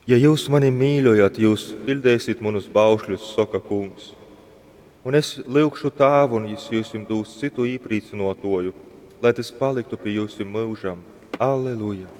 Ja jūs mani mīļojat, jūs pildēsiet manus baušļus, saka kungs. Un es lūgšu Tēvu, un viņš jums dos citu īpriecinotoju, lai tas paliktu pie jums mūžam. Alleluja!